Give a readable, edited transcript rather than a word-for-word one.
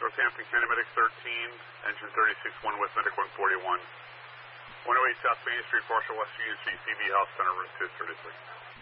Northampton County Medic 13, engine 36-1 with Medic 141. 108 South Main Street, partial West Union Street, PB Health Center, room 233.